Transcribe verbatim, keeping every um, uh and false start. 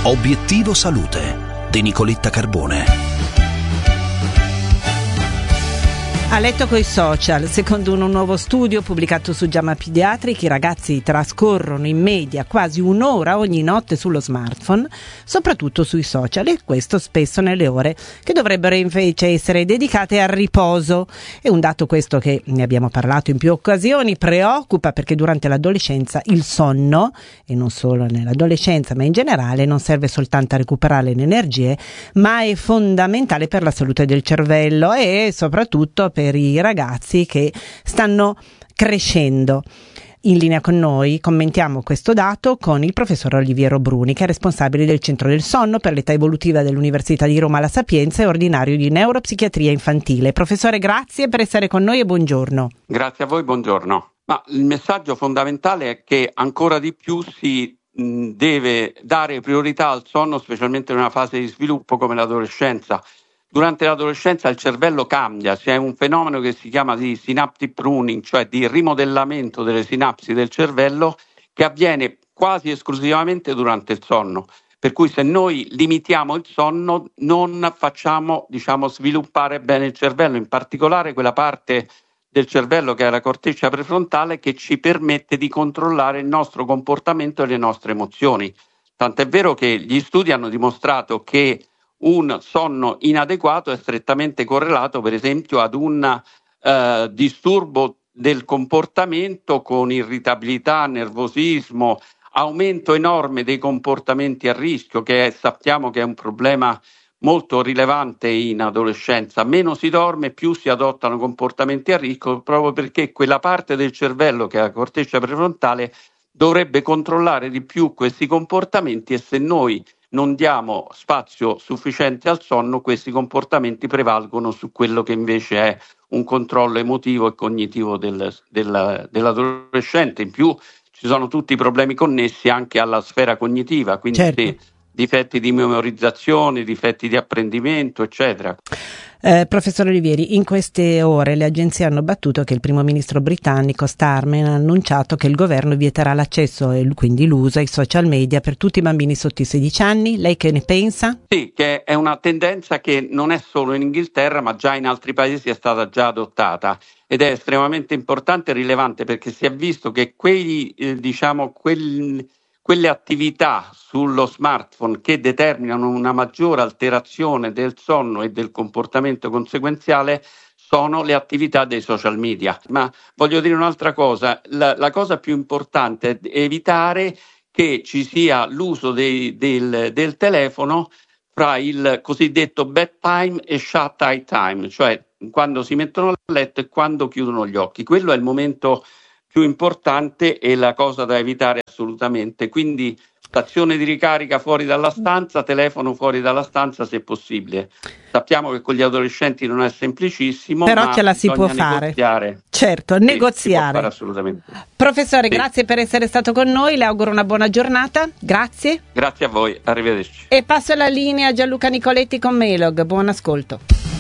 Obiettivo Salute di Nicoletta Carbone. A letto coi social. Secondo un nuovo studio pubblicato su JAMA Pediatric, i ragazzi trascorrono in media quasi un'ora ogni notte sullo smartphone, soprattutto sui social, e questo spesso nelle ore che dovrebbero invece essere dedicate al riposo. È un dato questo che, ne abbiamo parlato in più occasioni, preoccupa perché durante l'adolescenza il sonno, e non solo nell'adolescenza ma in generale, non serve soltanto a recuperare le energie, ma è fondamentale per la salute del cervello e soprattutto per i ragazzi che stanno crescendo. In linea con noi commentiamo questo dato con il professor Oliviero Bruni, che è responsabile del Centro del Sonno per l'età evolutiva dell'Università di Roma La Sapienza e ordinario di neuropsichiatria infantile. Professore, grazie per essere con noi e buongiorno. Grazie a voi, buongiorno. Ma il messaggio fondamentale è che ancora di più si mh, deve dare priorità al sonno, specialmente in una fase di sviluppo come l'adolescenza. Durante l'adolescenza il cervello cambia, c'è un fenomeno che si chiama di synaptic pruning, cioè di rimodellamento delle sinapsi del cervello, che avviene quasi esclusivamente durante il sonno. Per cui se noi limitiamo il sonno non facciamo, diciamo, sviluppare bene il cervello, in particolare quella parte del cervello che è la corteccia prefrontale che ci permette di controllare il nostro comportamento e le nostre emozioni. Tant'è vero che gli studi hanno dimostrato che un sonno inadeguato è strettamente correlato, per esempio, ad un eh, disturbo del comportamento con irritabilità, nervosismo, aumento enorme dei comportamenti a rischio, che è, sappiamo che è un problema molto rilevante in adolescenza. Meno si dorme, più si adottano comportamenti a rischio, proprio perché quella parte del cervello che è la corteccia prefrontale dovrebbe controllare di più questi comportamenti, e se noi non diamo spazio sufficiente al sonno, questi comportamenti prevalgono su quello che invece è un controllo emotivo e cognitivo del, del, dell'adolescente. In più ci sono tutti i problemi connessi anche alla sfera cognitiva, quindi certo. sì, difetti di memorizzazione, difetti di apprendimento, eccetera. Eh, professor Olivieri, in queste ore le agenzie hanno battuto che il primo ministro britannico Starmer ha annunciato che il governo vieterà l'accesso e quindi l'uso ai social media per tutti i bambini sotto i sedici anni. Lei che ne pensa? Sì, che è una tendenza che non è solo in Inghilterra, ma già in altri paesi è stata già adottata, ed è estremamente importante e rilevante perché si è visto che quei, eh, diciamo, quel, quelle attività sullo smartphone che determinano una maggiore alterazione del sonno e del comportamento conseguenziale sono le attività dei social media. Ma voglio dire un'altra cosa, la, la cosa più importante è evitare che ci sia l'uso dei, del, del telefono fra il cosiddetto bedtime e shut eye time, cioè quando si mettono a letto e quando chiudono gli occhi. Quello è il momento più importante e la cosa da evitare assolutamente. Quindi stazione di ricarica fuori dalla stanza, telefono fuori dalla stanza se possibile. Sappiamo che con gli adolescenti non è semplicissimo, però ma ce la si può fare. Negoziare. Certo, sì, negoziare. Si può fare assolutamente. Professore, sì. Grazie per essere stato con noi, le auguro una buona giornata. Grazie. Grazie a voi, arrivederci. E passo la linea a Gianluca Nicoletti con Melog. Buon ascolto.